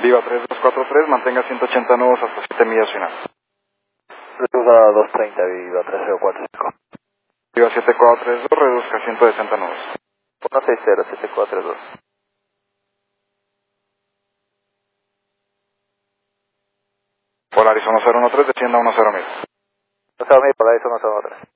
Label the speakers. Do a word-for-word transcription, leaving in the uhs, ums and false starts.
Speaker 1: Viva tres dos cuatro tres, mantenga ciento ochenta nudos hasta siete millas final.
Speaker 2: Reduzca a doscientos treinta, Viva tres cero cuatro cinco.
Speaker 1: Viva siete cuatro tres dos, reduzca a ciento sesenta nudos.
Speaker 2: uno seis cero siete cuatro tres dos.
Speaker 1: Polaris uno cero uno tres, descienda uno cero mil.
Speaker 2: uno cero mil, Polaris uno cero tres.